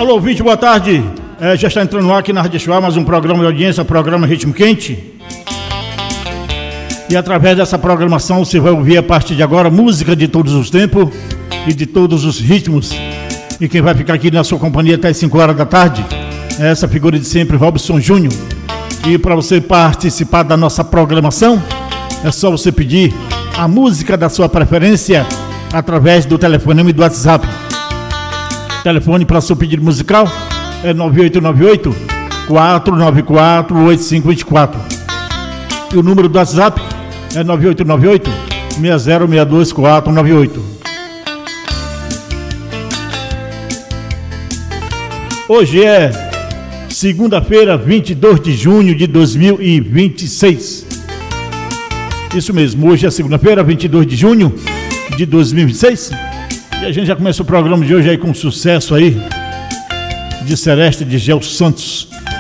Alô, ouvinte, boa tarde. Já está entrando lá aqui na Rádio Chuá, mais um programa de audiência, programa Ritmo Quente. E através dessa programação você vai ouvir a partir de agora música de todos os tempos e de todos os ritmos. E quem vai ficar aqui na sua companhia até as 5 horas da tarde é essa figura de sempre, Robson Júnior. E para você participar da nossa programação, é só você pedir a música da sua preferência através do telefonema e do WhatsApp. Telefone para seu pedido musical é 9898-494-8524. E o número do WhatsApp é 9898-6062-498. Hoje é segunda-feira, 22 de junho de 2026. Isso mesmo, hoje é segunda-feira, 22 de junho de 2026. E a gente já começa o programa de hoje aí com sucesso aí de Seresta de Gel Santos.